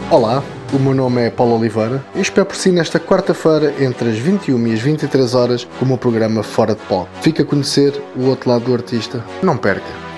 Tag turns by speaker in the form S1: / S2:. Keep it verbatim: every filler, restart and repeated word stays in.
S1: Olá, o meu nome é Paulo Oliveira e espero por si nesta quarta-feira entre as vinte e uma e as vinte e três horas com o meu programa Fora de Pó. Fica a conhecer o outro lado do artista. Não perca!